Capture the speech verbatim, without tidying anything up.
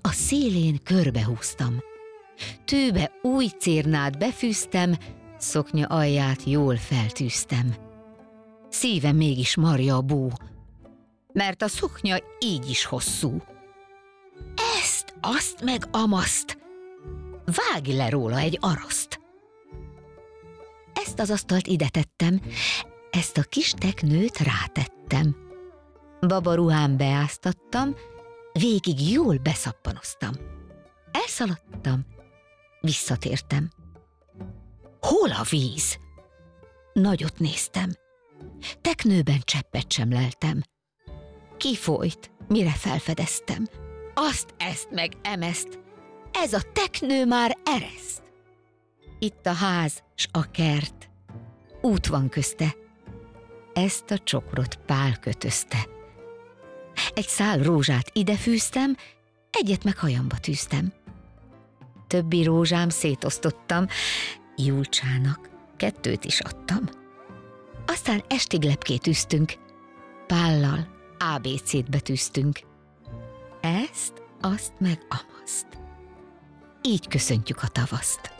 a szélén körbehúztam. Tőbe új cérnát befűztem, szoknya alját jól feltűztem. Szívem mégis marja a bú, mert a szoknya így is hosszú. Ezt, azt meg amaszt, vágj le róla egy araszt. Ezt az asztalt ide tettem, ezt a kis teknőt rátettem. Babaruhám beáztattam, végig jól beszappanoztam. Elszaladtam, visszatértem. Hol a víz? Nagyot néztem. Teknőben cseppet sem leltem. Kifolyt, mire felfedeztem. Azt, ezt meg emezt, ez a teknő már ereszt. Itt a ház s a kert, út van közte, ezt a csokrot Pál kötözte. Egy szál rózsát ide fűztem, egyet meg hajamba tűztem. Többi rózsám szétosztottam, Julcsának kettőt is adtam. Aztán estig lepkét üztünk, Pállal á bé cét betűztünk. Ezt, azt meg amaszt. Így köszöntjük a tavaszt.